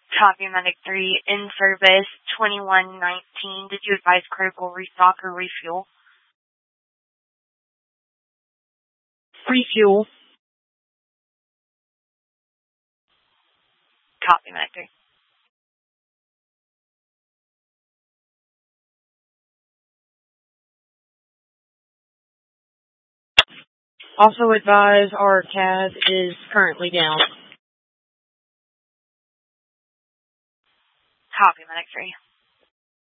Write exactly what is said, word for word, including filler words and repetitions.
Copy, Medic three, in service, twenty-one nineteen. Did you advise critical restock or refuel? Refuel. Copy, Medic three. Also advise our cab is currently down. Copy, Medic three.